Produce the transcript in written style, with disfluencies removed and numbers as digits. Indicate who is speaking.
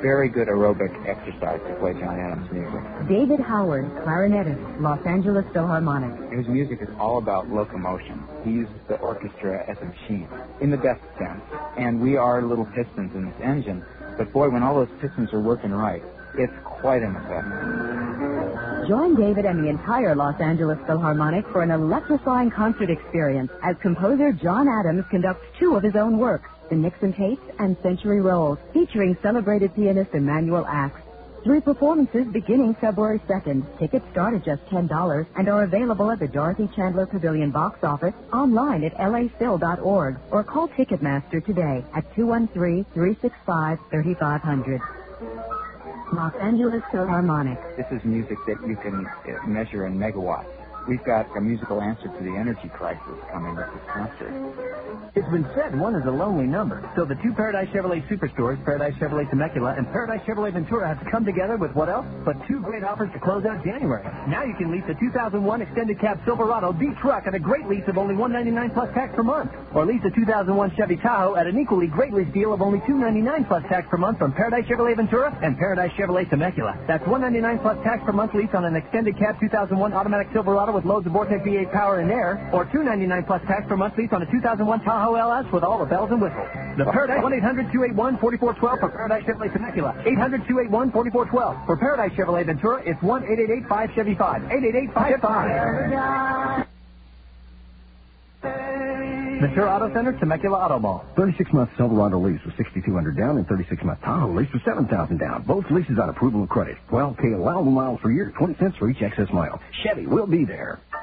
Speaker 1: very good aerobic exercise to play John Adams music.
Speaker 2: David Howard, clarinetist, Los Angeles Philharmonic.
Speaker 1: His music is all about locomotion. He uses the orchestra as a machine, in the best sense. And we are little pistons in this engine, but boy, when all those pistons are working right, it's quite an effect.
Speaker 2: Join David and the entire Los Angeles Philharmonic for an electrifying concert experience as composer John Adams conducts two of his own works, the Nixon Tapes and Century Rolls, featuring celebrated pianist Emanuel Ax. 3 performances beginning February 2nd. Tickets start at just $10 and are available at the Dorothy Chandler Pavilion box office, online at laphil.org, or call Ticketmaster today at 213-365-3500. Los Angeles Philharmonic.
Speaker 1: This is music that you can measure in megawatts. We've got a musical answer to the energy crisis coming with this concert.
Speaker 3: It's been said one is a lonely number, so the two Paradise Chevrolet superstores, Paradise Chevrolet Temecula and Paradise Chevrolet Ventura, have come together with what else but 2 great offers to close out January. Now you can lease a 2001 extended cab Silverado D truck at a great lease of only $199 plus tax per month, or lease a 2001 Chevy Tahoe at an equally great lease deal of only $299 plus tax per month from Paradise Chevrolet Ventura and Paradise Chevrolet Temecula. That's $199 plus tax per month lease on an extended cab 2001 automatic Silverado with loads of Vortec V8 power and air, or $299 plus tax per month lease on a 2001 Tahoe LS with all the bells and whistles. The Paradise 1-800-281-4412 for Paradise Chevrolet Temecula. 800-281-4412. For Paradise Chevrolet Ventura, it's 1-888-5-CHEVY-5. 888-5-CHEVY-5. Ventura Auto Center, Temecula Auto Mall.
Speaker 4: 36-month Silverado lease with $6,200 down and 36-month Tahoe lease with $7,000 down. Both leases on approval of credit. 12K allowable miles per year, 20 cents for each excess mile. Chevy will be there.